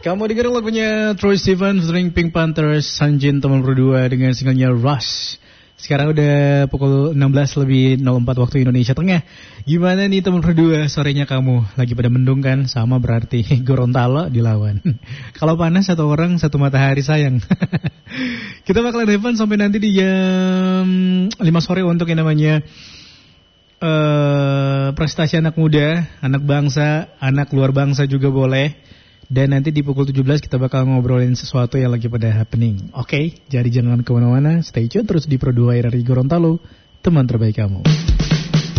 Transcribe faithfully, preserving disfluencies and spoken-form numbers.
Kamu dengar lagunya Troye Sivan featuring Pink Panthers, Sanjin teman berdua dengan singlenya Rush. Sekarang udah pukul enam belas lebih nol empat waktu Indonesia Tengah. Gimana nih teman berdua, sorenya kamu lagi pada mendung kan? Sama berarti Gorontalo dilawan. Kalau panas satu orang satu matahari sayang. Kita bakalan have fun sampai nanti di jam lima sore untuk yang namanya uh, prestasi anak muda, anak bangsa, anak luar bangsa juga boleh. Dan nanti di pukul tujuh belas kita bakal ngobrolin sesuatu yang lagi pada happening. Oke, okay? Jadi jangan kemana-mana, stay tune terus di Pro dua R R I Gorontalo, teman terbaik kamu.